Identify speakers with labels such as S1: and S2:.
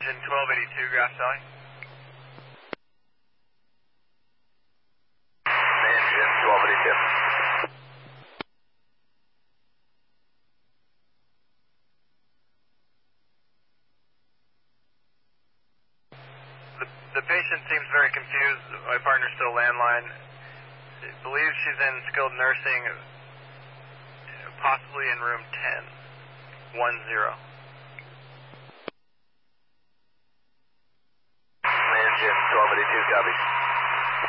S1: Engine 1282, Grass Valley.
S2: Engine 1282.
S1: The patient seems very confused. My partner's still landline. I believe she's in skilled nursing, possibly in room 10. 10.
S2: Engine 1282, copy.